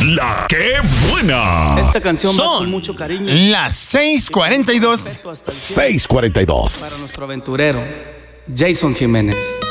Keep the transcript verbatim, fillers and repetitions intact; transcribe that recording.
La que buena. Esta canción va Son con mucho cariño. las seis cuarenta y dos. Respeto hasta el cielo seis cuarenta y para dos. nuestro aventurero, Jason Jiménez.